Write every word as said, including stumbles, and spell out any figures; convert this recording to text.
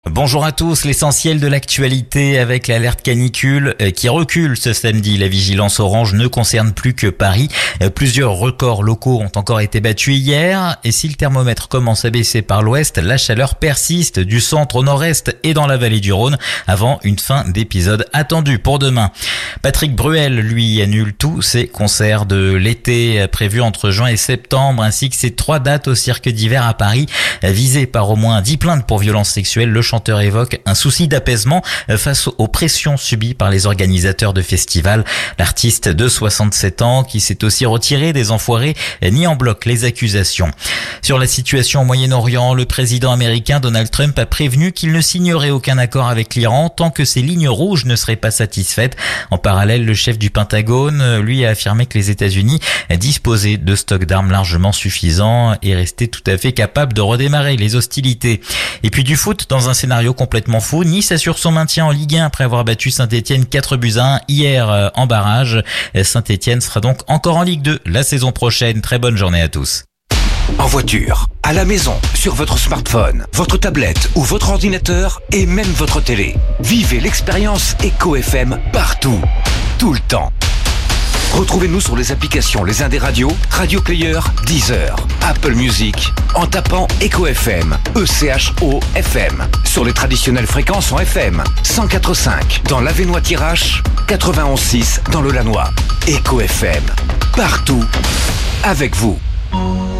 Bonjour à tous, l'essentiel de l'actualité avec l'alerte canicule qui recule ce samedi. La vigilance orange ne concerne plus que Paris. Plusieurs records locaux ont encore été battus hier. Et si le thermomètre commence à baisser par l'ouest, la chaleur persiste du centre au nord-est et dans la vallée du Rhône avant une fin d'épisode attendue pour demain. Patrick Bruel, lui, annule tous ses concerts de l'été prévus entre juin et septembre ainsi que ses trois dates au cirque d'hiver à Paris. Visé par au moins dix plaintes pour violences sexuelles, le chanteur évoque un souci d'apaisement face aux pressions subies par les organisateurs de festivals. L'artiste de soixante-sept ans, qui s'est aussi retiré des Enfoirés, nie en bloc les accusations. Sur la situation au Moyen-Orient, le président américain Donald Trump a prévenu qu'il ne signerait aucun accord avec l'Iran tant que ses lignes rouges ne seraient pas satisfaites. En parallèle, le chef du Pentagone, lui, a affirmé que les États-Unis disposaient de stocks d'armes largement suffisants et restaient tout à fait capables de redémarrer les hostilités. Et puis du foot, dans un scénario complètement fou, Nice assure son maintien en Ligue un après avoir battu Saint-Etienne quatre buts à un hier en barrage. Saint-Etienne sera donc encore en Ligue deux la saison prochaine. Très bonne journée à tous. En voiture, à la maison, sur votre smartphone, votre tablette ou votre ordinateur et même votre télé. Vivez l'expérience Echo F M partout, tout le temps. Retrouvez-nous sur les applications Les Indés Radio, Radio Player, Deezer, Apple Music, en tapant Echo F M, E C H O F M, sur les traditionnelles fréquences en F M, cent quatre virgule cinq dans l'Avesnois-Thiérache, quatre-vingt-onze virgule six dans le Lannoy. Echo F M, partout, avec vous.